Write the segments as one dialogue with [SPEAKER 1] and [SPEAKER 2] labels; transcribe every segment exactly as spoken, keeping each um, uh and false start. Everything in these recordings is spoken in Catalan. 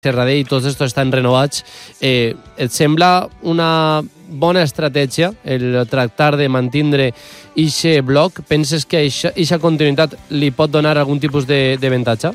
[SPEAKER 1] Serradell, tots estos estan renovats. Eh, et sembla una bona estratègia el tractar de mantindre ixe bloc? Penses que ixa continuïtat li pot donar algun tipus de, de avantatge?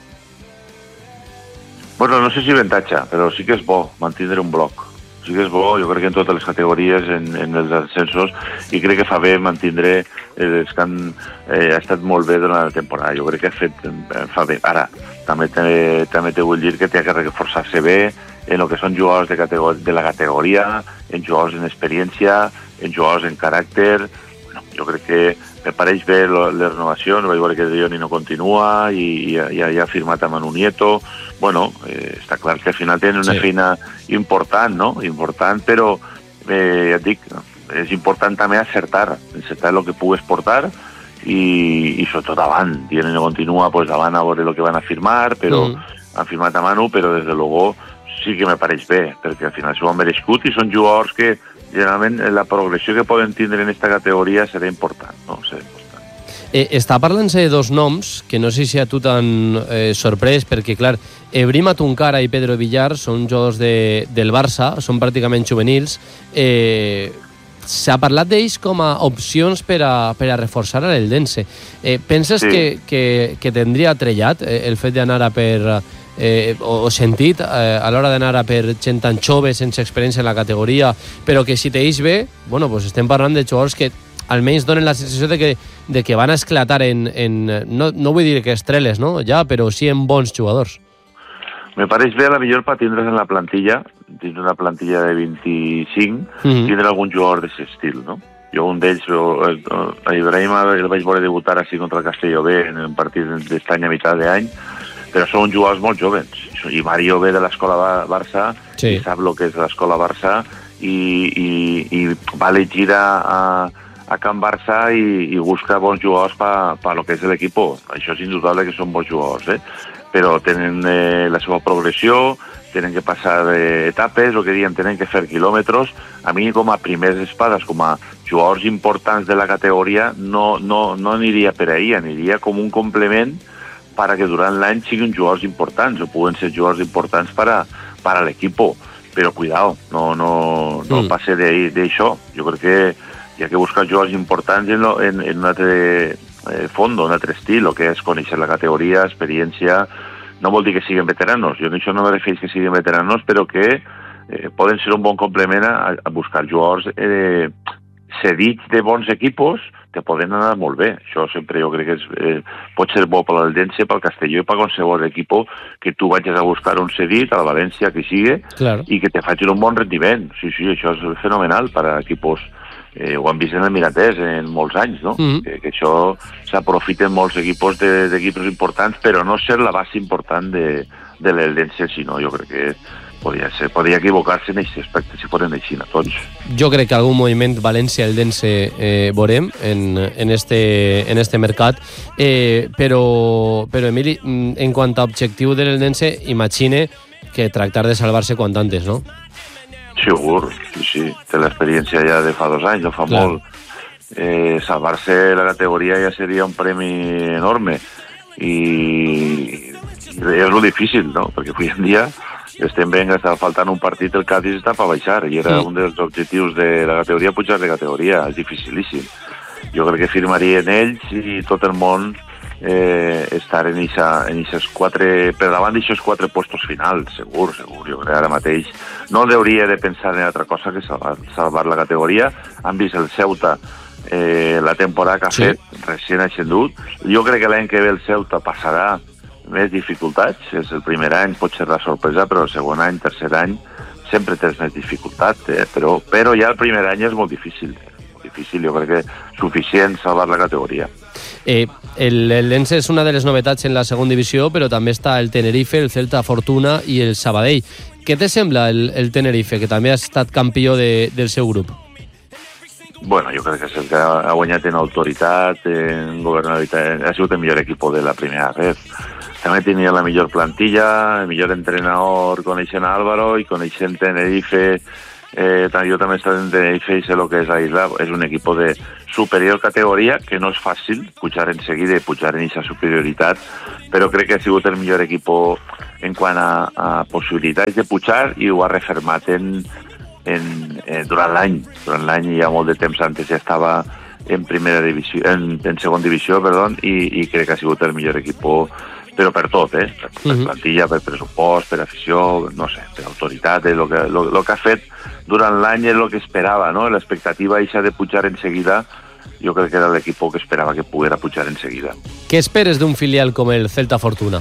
[SPEAKER 2] Bueno, no sé si avantatge, però sí que és bo mantindre un bloc. Sí que és bo, jo crec que en totes les categories, en, en els ascensos, i crec que fa bé mantindre els que han eh, ha estat molt bé durant la temporada. Jo crec que ha fet, fa bé. Ara, també te, també te vull dir que té que reforçar-se bé en el que són jugadors de, categor de la categoria, en jugadors en experiència, en jugadors en caràcter. Bueno, jo crec que me pareix bé la renovació, no vaig veure que Dioni no continua i ja, ja, ja ha firmat amb Manu Nieto. Bueno, eh, està clar que al final tenen una sí. feina important, no? Important, però eh, ja et dic, és important també acertar, acertar el que pugues portar i, i sobretot davant. Dioni no continua, pues davant a veure el que van a firmar, però mm. han firmat a Manu, però des de luego sí que me pareix bé, perquè al final s'ho han merescut i són jugadors que generalment la progressió que poden tindre en aquesta categoria serà important, no? Serà important.
[SPEAKER 1] Eh, està parlant-se de dos noms que no sé si a tu t'han eh, sorprès, perquè, clar, Ebrim Atunkara i Pedro Villar són jugadors de, del Barça, són pràcticament juvenils. Eh, S'ha parlat d'ells com a opcions per a, per a reforçar l'Eldense. Eh, penses sí. que, que, que tindria trellat eh, el fet d'anar a per... Eh, o, o sentit eh, a l'hora d'anar a per gent tan jove, sense experiència en la categoria, però que si t'ells bé, bueno, pues estem parlant de jugadors que almenys donen la sensació de que, de que van a esclatar en... en no, no vull dir que estreles, no? Ja, però sí en bons jugadors.
[SPEAKER 2] Me pareix bé a la millor per tindre's en la plantilla, tindre una plantilla de vint-i-cinc, mm-hmm. tindre algun jugador d'aquest estil, no? Jo un d'ells, a Ibrahima el vaig veure debutar així contra el Castelló B en un partit d'estany a mitjà d'any, però són jugadors molt joves. I Mario ve de l'escola Barça, sí. i sap el que és l'escola Barça, i, i, i va elegir a, a, a Can Barça i, i busca bons jugadors per pa lo que és l'equip. Això és indudable que són bons jugadors, eh? Però tenen eh, la seva progressió, tenen que passar eh, etapes, o que diuen, tenen que fer quilòmetres. A mi, com a primers espades, com a jugadors importants de la categoria, no, no, no aniria per ahí, aniria com un complement para que durant l'any siguin jugadors importants, o puguen ser jugadors importants para, para l'equip. Però, cuidado, no, no, no mm. passe d'això. Jo crec que hi ha que buscar jugadors importants en, en, en un altre eh, fons, un altre estil, que és conèixer la categoria, experiència. No vol dir que siguin veteranos, jo d'això no me refereix que siguin veteranos, però que eh, poden ser un bon complement a, a buscar jugadors eh, cedits de bons equipos que poden anar molt bé. Això sempre jo crec que és, eh, pot ser bo per l'Eldense, pel Castelló i per qualsevol equip que tu vagis a buscar un cedit a la València, que sigui, claro. i que te facin un bon rendiment. Sí, sí, això és fenomenal per a equipos. Eh, ho han vist en el Miratès en molts anys, no? Mm-hmm. que, que això s'aprofiten molts equipos d'equips importants, però no ser la base important de, de l'Eldense, sinó jo crec que podria, ser, podria equivocar-se en aquest aspecte si foren així, tots.
[SPEAKER 1] Jo crec que algun moviment València-Eldense eh, veurem en, en, este, en este mercat, eh, però, però Emili, en quant a objectiu de l'Eldense, imagine que tractar de salvar-se quant antes, no?
[SPEAKER 2] Segur, sí, sí. Té l'experiència ja de fa dos anys, no fa Clar. molt. Eh, salvar-se la categoria ja seria un premi enorme. I, i és lo difícil, no? Perquè avui en dia estem veient que estava faltant un partit, el Cádiz està per baixar, i era sí. un dels objectius de la categoria, pujar de categoria. És dificilíssim. Jo crec que firmarien ells i tot el món eh, estar en aquests quatre, per davant d'aquests quatre postos finals, segur, segur. Jo crec que ara mateix no hauria de pensar en altra cosa que salvar, salvar la categoria. Han vist el Ceuta eh, la temporada que ha sí. fet, recient ascendut. Jo crec que l'any que ve el Ceuta passarà més dificultats. És el primer any, pot ser la sorpresa, però el segon any, tercer any, sempre tens més dificultat, eh? però, però ja el primer any és molt difícil. Molt difícil, jo crec que suficient salvar la categoria.
[SPEAKER 1] Eh, el l'Eldense és una de les novetats en la segona divisió, però també està el Tenerife, el Celta Fortuna i el Sabadell. Què te sembla el, el Tenerife, que també ha estat campió de, del seu grup?
[SPEAKER 2] Bueno, jo crec que és el que ha guanyat en autoritat, en governabilitat, ha sigut el millor equip de la primera red. També tenia la millor plantilla, el millor entrenador coneixent Álvaro i coneixent Tenerife eh, jo també he estat en Tenerife i sé el que és la isla, és un equip de superior categoria, que no és fàcil pujar en seguida i pujar en aquesta superioritat, però crec que ha sigut el millor equip en quant a, a possibilitats de pujar i ho ha refermat en, en, eh, durant l'any. Durant l'any ja molt de temps antes ja estava en primera divisió, en, en segon divisió, perdó, i, i crec que ha sigut el millor equip, però per tot, eh? Per, per plantilla, per pressupost, per afició, no sé, per autoritat, el que, lo, lo que ha fet durant l'any és el que esperava, no? L'expectativa eixa de pujar en seguida, jo crec que era l'equip que esperava que poguera pujar en seguida.
[SPEAKER 1] Què esperes d'un filial com el Celta Fortuna?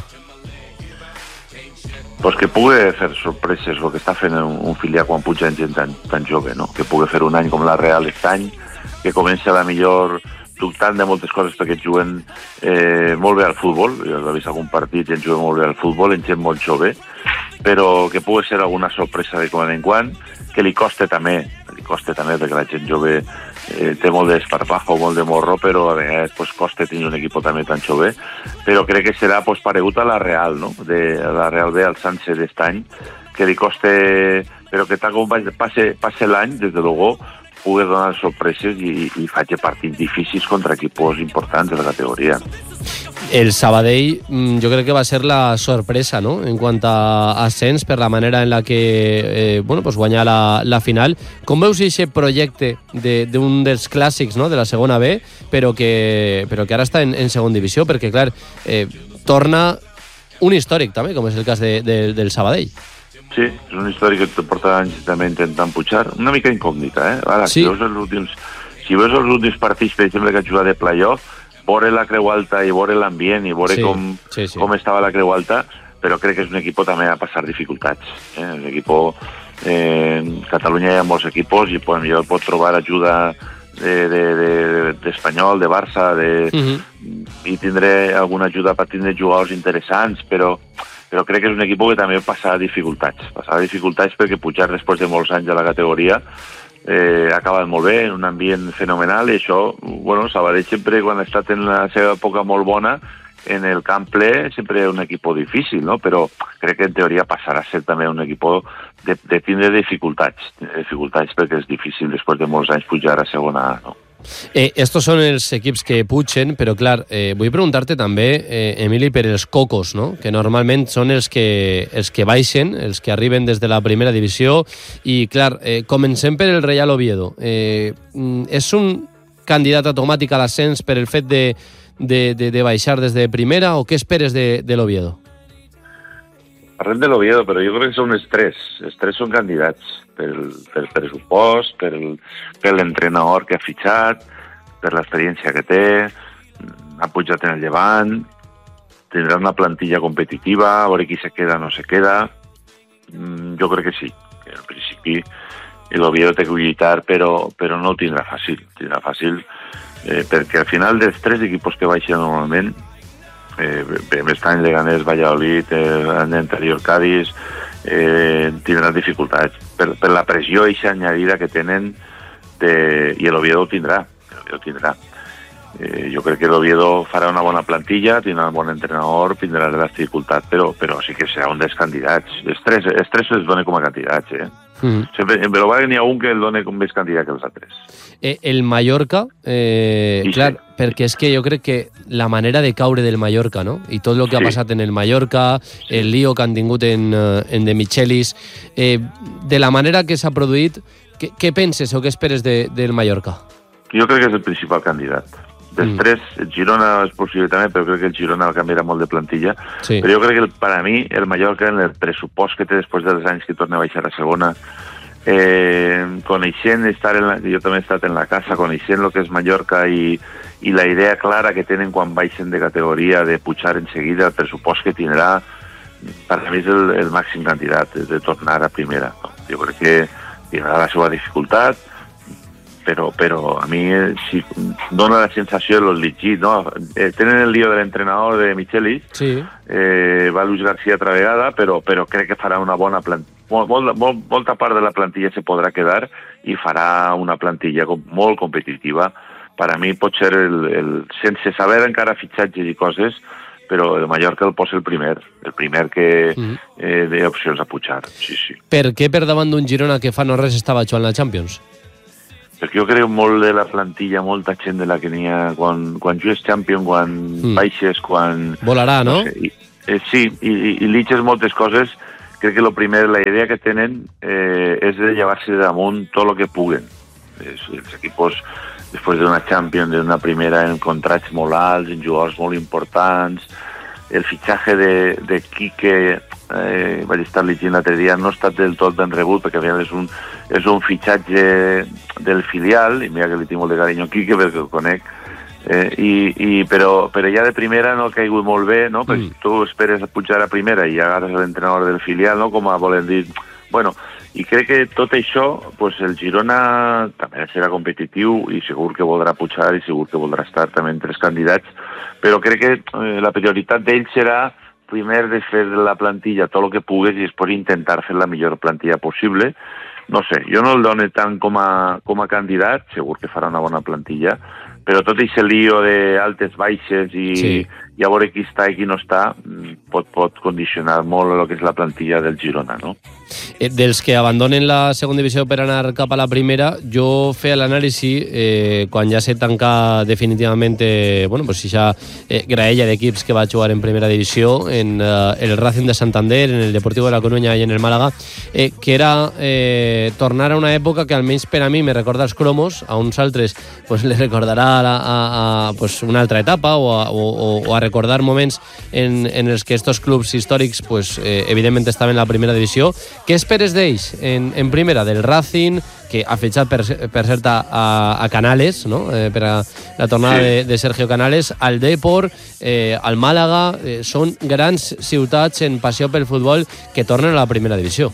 [SPEAKER 2] Pues que pugui fer sorpreses, el que està fent un, un filial quan puja gent tan, tan jove, no? Que pugui fer un any com la Real aquest any, que comença la millor dubtant de moltes coses perquè juguen eh, molt bé al futbol, jo he vist algun partit i en juguen molt bé al futbol, en gent molt jove, però que pugui ser alguna sorpresa de quan en quan, que li costa també, li costa també perquè la gent jove eh, té molt d'esparpajo, molt de morro, però a vegades pues, costa tenir un equip també tan jove, però crec que serà pues, paregut a la Real, no? De, a la Real B, al Sanse d'est any, que li costa, però que tal com passe, passe l'any, des de luego, pugui donar sorpreses i, i faci partits difícils contra equipos importants de la categoria.
[SPEAKER 1] El Sabadell jo crec que va ser la sorpresa, ¿no? En quant a ascens, per la manera en la que eh, bueno, pues guanyar la, la final. Com veus aquest projecte d'un de, dels clàssics, no? De la segona B, però que, però que ara està en, en segona divisió, perquè clar, eh, torna un històric també, com és el cas de, de, del Sabadell.
[SPEAKER 2] Sí, és un històric que porta anys també intentant pujar, una mica incògnita, eh? Ara, sí. si, veus els últims, si veus els últims partits, per exemple, que ha jugat de playoff, veure la Creu Alta i veure l'ambient i veure sí, com, sí, sí. com estava la Creu Alta, però crec que és un equip també a passar dificultats. Eh? Un equip, eh, en Catalunya hi ha molts equips i pues, millor pot trobar ajuda d'Espanyol, de, de, de, de Barça, de, uh-huh. i tindré alguna ajuda per tindre jugadors interessants, però però crec que és un equip que també passa dificultats. Passa dificultats perquè pujar després de molts anys a la categoria eh, ha acabat molt bé, en un ambient fenomenal, i això, bueno, Sabadell sempre, quan ha estat en la seva època molt bona, en el camp ple, sempre és un equip difícil, no? Però crec que en teoria passarà a ser també un equip de, de tindre dificultats, dificultats perquè és difícil després de molts anys pujar a segona A, no?
[SPEAKER 1] Eh, estos són els equips que pugen, però clar, eh, vull preguntar-te també, eh, Emili, per els cocos, no? Que normalment són els que, els que baixen, els que arriben des de la primera divisió, i clar, eh, comencem per el Real Oviedo. Eh, és un candidat automàtic a l'ascens per el fet de, de, de, de baixar des de primera, o què esperes de, de l'Oviedo?
[SPEAKER 2] Parlem de l'Oviedo, però jo crec que són els tres. Els tres són candidats pel, pel pressupost, pel, per l'entrenador que ha fitxat, per l'experiència que té, ha pujat en el Llevant, tindrà una plantilla competitiva, a veure qui se queda o no se queda. Jo crec que sí, que al principi l'Oviedo té que lluitar, però, però no ho tindrà fàcil. Tindrà fàcil eh, perquè al final dels tres equips que baixen normalment, Eh, Bestany, Leganés, Valladolid, eh, en l'anterior Cádiz, eh, tindran dificultats per, per la pressió eixa añadida que tenen de, i l'Oviedo ho tindrà, l'Oviedo tindrà. Eh, jo crec que l'Oviedo farà una bona plantilla, tindrà un bon entrenador, tindrà la dificultat, però, però sí que serà un dels candidats. Els tres, els tres els donen com a candidats, eh? Mm. Sempre, però va n'hi ha un que el dona com més candidat que els altres.
[SPEAKER 1] Eh, el Mallorca, eh, clar, sí. Perquè és que jo crec que la manera de caure del Mallorca, no? I tot el que sí. ha passat en el Mallorca, el lío que han tingut en, en De Michelis, eh, de la manera que s'ha produït, què, què penses o què esperes de, del Mallorca?
[SPEAKER 2] Jo crec que és el principal candidat. Dels mm. tres, el Girona és possible també, però crec que el Girona canviarà molt de plantilla. Sí. Però jo crec que el, per a mi el Mallorca, en el pressupost que té després dels anys que torna a baixar a segona, eh, coneixent estar en la, jo també he estat en la casa, coneixent el que és Mallorca i, i la idea clara que tenen quan baixen de categoria de pujar en seguida, el pressupost que tindrà, per a mi és el, el màxim candidat de tornar a primera. Jo crec que tindrà la seva dificultat, però, però a mi sí, dona la sensació de los llegit, no? Eh, tenen el lío de l'entrenador de Michelis, sí. eh, va Luis García altra vegada, però, però crec que farà una bona plantilla. Molt, molt, molta part de la plantilla se podrà quedar i farà una plantilla molt competitiva. Per a mi pot ser, el, el, sense saber encara fitxatges i coses, però el Mallorca el posa el primer, el primer que mm. eh, té opcions a pujar, sí, sí.
[SPEAKER 1] Per què per davant d'un Girona que fa no res estava jugant la Champions?
[SPEAKER 2] Perquè jo crec molt de la plantilla, molta gent de la que n'hi ha, quan, quan jugues Champions, quan mm. baixes, quan...
[SPEAKER 1] Volarà, no? no?
[SPEAKER 2] sé, i, eh, sí, i, i, i liches moltes coses, crec que lo primer, la idea que tenen eh, és de llevar-se de damunt tot el que puguen. Es, els equipos... després d'una Champions, d'una primera, en contrats molt alts, en jugadors molt importants. El fitxatge de, de Quique, eh, vaig estar llegint l'altre dia, no ha estat del tot ben rebut, perquè és un, és un fitxatge del filial, i mira que li tinc molt de carinyo a Quique, perquè el conec, eh, i, i, però, però ja de primera no ha caigut molt bé, no? Perquè mm. tu esperes a pujar a primera i agarres l'entrenador del filial, no? Com a volen dir... Bueno, i crec que tot això, pues el Girona també serà competitiu i segur que voldrà pujar i segur que voldrà estar també entre els candidats, però crec que eh, la prioritat d'ells serà primer de fer la plantilla tot el que pugues i després intentar fer la millor plantilla possible. No sé, jo no el dono tant com a, com a candidat, segur que farà una bona plantilla, però tot aquest lío d'altes baixes i, sí. i a veure qui està i qui no està pot, pot condicionar molt el que és la plantilla del Girona, no?
[SPEAKER 1] Eh, dels que abandonen la segona divisió per anar cap a la primera, jo feia l'anàlisi eh, quan ja se tanca definitivament eh, bueno, pues ja eh, graella d'equips que va jugar en primera divisió, en eh, el Racing de Santander, en el Deportivo de la Coruña i en el Málaga, eh, que era eh, tornar a una època que almenys per a mi me recorda els cromos, a uns altres pues, les recordarà a, a, a pues, una altra etapa o a, o, o a recordar moments en, en els que estos clubs històrics pues, eh, evidentment estaven en la primera divisió. Què esperes d'ells en, en primera? Del Racing, que ha fitxat per, per cert a, a Canales, no? eh, per a la tornada sí. de, de Sergio Canales, al Depor, eh, al Màlaga, eh, són grans ciutats en passió pel futbol que tornen a la primera divisió.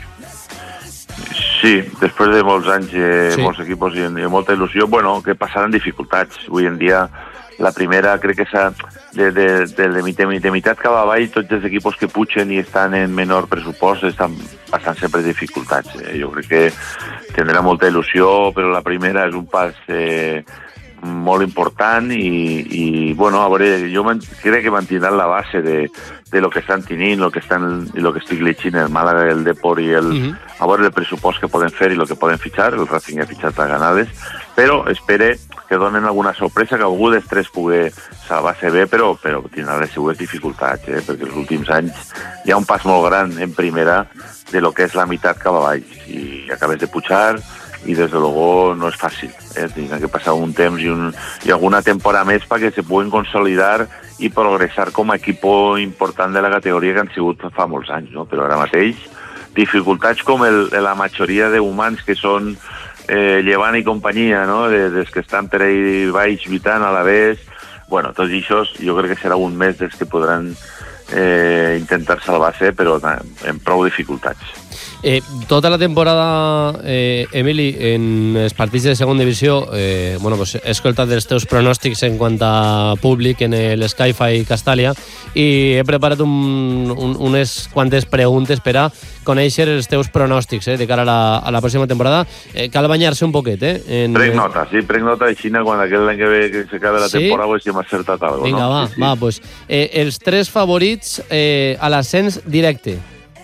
[SPEAKER 2] Sí, després de molts anys, eh,
[SPEAKER 1] sí.
[SPEAKER 2] molts equipos i, i molta il·lusió, bueno, que passaran dificultats. Avui en dia la primera crec que s'ha de, de, de, de, de, de meitat cap avall, tots els equipos que pugen i estan en menor pressupost estan passant sempre dificultats. Eh? Jo crec que tindrà molta il·lusió, però la primera és un pas eh, molt important i, i bueno, a veure, jo crec que mantindran la base de, de lo que estan tenint, lo que estan, i lo que estic llegint, el Màlaga, el Depor i el... Uh-huh. A veure el pressupost que poden fer i el que poden fitxar, el Racing ha fitxat a Canales, però espere que donen alguna sorpresa, que algú dels tres pugui salvar-se bé, però, però tindrà les seues dificultats, eh? Perquè els últims anys hi ha un pas molt gran en primera de lo que és la meitat cap avall, i acabes de pujar i des de luego no és fàcil, eh? Tenen que passar un temps i, un, i alguna temporada més perquè se puguen consolidar i progressar com a equip important de la categoria que han sigut fa molts anys, no? Però ara mateix dificultats com el, la majoria d'humans que són eh, Llevant i companyia, no? De, des que estan per ahí baix lluitant a la vez, bueno, tots això jo crec que serà un mes des que podran eh, intentar salvar-se, però amb prou dificultats.
[SPEAKER 1] Eh, tota la temporada, eh, Emili, en els partits de segona divisió, eh, bueno, pues he escoltat els teus pronòstics en quant a públic en l'Sky-Fi Castàlia i he preparat un, un, unes quantes preguntes per a conèixer els teus pronòstics eh, de cara a la, a la pròxima temporada. Eh, cal banyar-se un poquet, eh? En...
[SPEAKER 2] Prenc nota, sí, prenc nota de Xina quan aquell any que ve que s'acabe la sí? temporada pues, si hem acertat alguna cosa.
[SPEAKER 1] Vinga,
[SPEAKER 2] no?
[SPEAKER 1] va,
[SPEAKER 2] sí, sí.
[SPEAKER 1] va, pues, eh, els tres favorits eh, a l'ascens directe.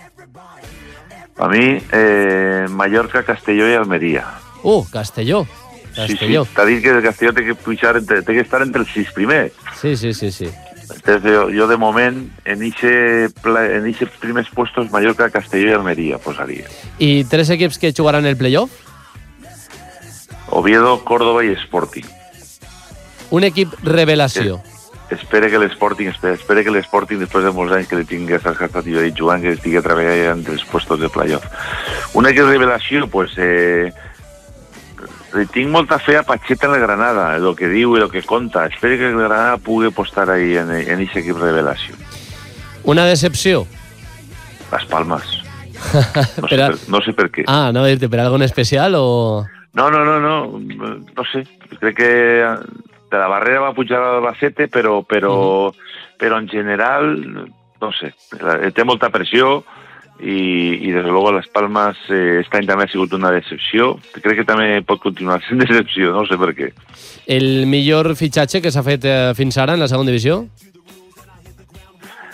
[SPEAKER 2] A mi, eh, Mallorca, Castelló i Almeria.
[SPEAKER 1] Uh, Castelló. Castelló.
[SPEAKER 2] Sí, sí, t'ha dit que el Castelló té que, pujar entre, té que estar entre els sis primers.
[SPEAKER 1] Sí, sí, sí, sí.
[SPEAKER 2] Entonces, jo, jo de moment, en aquests primers puestos, Mallorca, Castelló i Almeria posaria.
[SPEAKER 1] I tres equips que jugaran el playoff?
[SPEAKER 2] Oviedo, Córdoba i Sporting.
[SPEAKER 1] Un equip revelació.
[SPEAKER 2] Sí. Espere que l'Sporting, espere, espere que l'Sporting, després de molts anys que li tingui estat jo dit jugant, que estigui treballant entre els puestos de playoff. Una que és revelació, pues, eh, li tinc molta fe a Pacheta en el Granada, el que diu i el que conta. Espere que el Granada pugui apostar ahí en aquest equip revelació.
[SPEAKER 1] Una decepció?
[SPEAKER 2] Las Palmas. No, sé,
[SPEAKER 1] a...
[SPEAKER 2] per, no sé per què.
[SPEAKER 1] Ah, no, dir-te per algo en especial o...?
[SPEAKER 2] No, no, no, no, no sé. Crec que... de la Barrera va pujar a Albacete, però, però, uh-huh. però en general, no sé, té molta pressió i, i des de luego Las Palmas eh, este any també ha sigut una decepció. Crec que també pot continuar sent decepció, no sé per què.
[SPEAKER 1] El millor fitxatge que s'ha fet eh, fins ara en la segona divisió?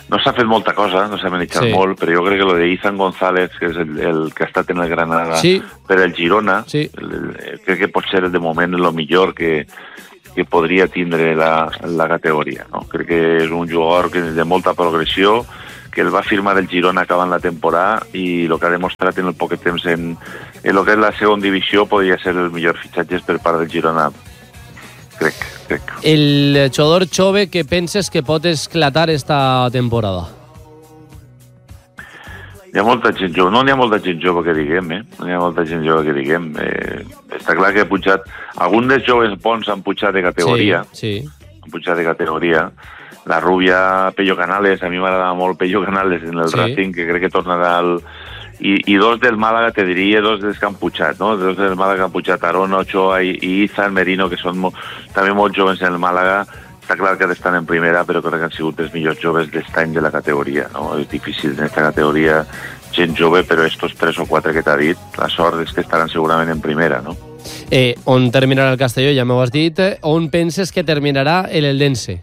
[SPEAKER 2] no s'ha fet molta cosa, no s'ha manejat sí. molt, però jo crec que lo de Izan González, que és el, el que ha estat en el Granada
[SPEAKER 1] sí.
[SPEAKER 2] per el Girona,
[SPEAKER 1] sí.
[SPEAKER 2] el, el, crec que pot ser de moment el millor que, que podria tindre la, la categoria. No? Crec que és un jugador que de molta progressió, que el va firmar el Girona acabant la temporada i el que ha demostrat en el poc temps en, en el que és la segona divisió podria ser el millor fitxatge per part del Girona, crec, crec.
[SPEAKER 1] El jugador jove que penses que pot esclatar esta temporada?
[SPEAKER 2] Hi ha molta gent jove, no n'hi ha molta gent jove que diguem, eh? No n'hi ha molta gent jove que diguem. Eh, està clar que ha pujat, alguns dels joves bons han pujat de categoria,
[SPEAKER 1] sí, sí.
[SPEAKER 2] han pujat de categoria. La rubia Pello Canales, a mi m'agrada molt Pello Canales en el sí. Racing, que crec que tornarà al... I, I dos del Màlaga, te diria, dos dels que han pujat, no? Dos del Màlaga que han pujat, Arona, Ochoa i, i Izan Merino, que són molt, també molt joves en el Màlaga. Està clar que estan en primera, però crec que han sigut els millors joves d'aquest any de la categoria, no? És difícil en aquesta categoria gent jove, però estos tres o quatre que t'ha dit, la sort és que estaran segurament en primera, no?
[SPEAKER 1] Eh, on terminarà el Castelló, ja m'ho has dit. On penses que terminarà l'Eldense?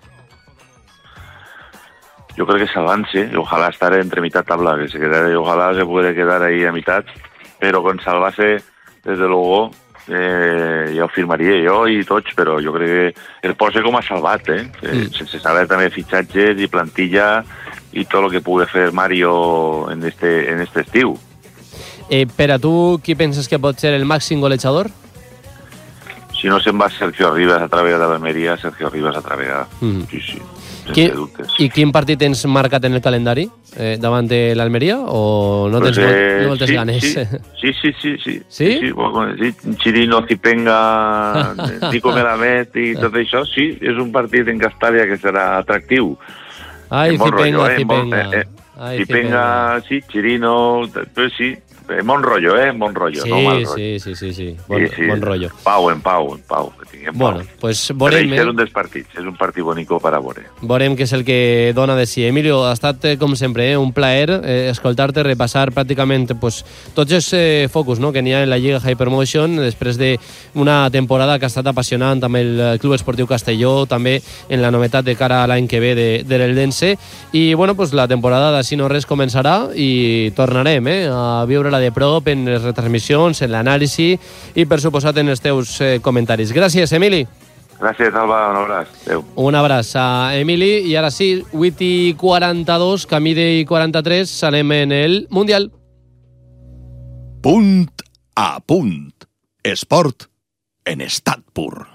[SPEAKER 2] Yo creo que se avance, y ojalá estar entre mitad tabla, que se quede, y ojalá se puede quedar ahí a mitad, pero con salvarse, desde luego, eh, ja ho firmaria jo i tots, però jo crec que el posa com a salvat, eh? Mm. Sense saber també fitxatges i plantilla i tot el que pugui fer Mario en este, en este estiu.
[SPEAKER 1] Eh, per a tu, qui penses que pot ser el màxim golejador?
[SPEAKER 2] Si no se'n va Sergio Rivas a través de l'Almeria, Sergio Rivas a través de... Mm. Sí, sí.
[SPEAKER 1] Qui, I quin partit tens marcat en el calendari? Eh, davant de l'Almeria o no tens pues, eh, no moltes
[SPEAKER 2] sí,
[SPEAKER 1] ganes?
[SPEAKER 2] Sí, sí, sí. Sí?
[SPEAKER 1] Sí,
[SPEAKER 2] sí, bueno, sí Chirino, Zipenga, Nico Melamed i tot això, sí, és un partit en Castàlia que serà atractiu.
[SPEAKER 1] Ai, Zipenga,
[SPEAKER 2] eh?
[SPEAKER 1] Zipenga.
[SPEAKER 2] Eh, eh, Zipenga, sí, Chirino, pues sí. Bon rotllo, eh? Bon rotllo,
[SPEAKER 1] sí,
[SPEAKER 2] no mal rotllo.
[SPEAKER 1] Sí, sí, sí, sí. Bon, sí, sí. bon rotllo.
[SPEAKER 2] Pau, en Pau, en Pau. Que tinguem
[SPEAKER 1] bueno,
[SPEAKER 2] Pau.
[SPEAKER 1] pues veurem...
[SPEAKER 2] Però és un dels partits, és un partit bonico per a veure.
[SPEAKER 1] Veurem què és el que dona de si. Emilio, ha estat, com sempre, eh, un plaer eh, escoltar-te, repassar pràcticament pues, tots els eh, focus no?, que n'hi ha en la Lliga Hypermotion després d'una temporada que ha estat apassionant amb el Club Esportiu Castelló, també en la novetat de cara a l'any que ve de, de l'Eldense. I bueno, pues, la temporada d'Així no res començarà i tornarem eh, a viure-la de prop en les retransmissions, en l'anàlisi i, per suposat, en els teus eh, comentaris. Gràcies, Emili.
[SPEAKER 2] Gràcies, Alba. Un abraç. Adéu.
[SPEAKER 1] Un abraç a Emili. I ara sí, vuit i quaranta-dos, camí de quaranta-tres, anem en el Mundial.
[SPEAKER 3] Punt a punt. Esport en estat pur.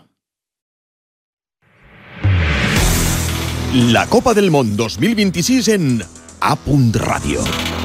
[SPEAKER 3] La Copa del Món dos mil vint-i-sis en A Punt Ràdio.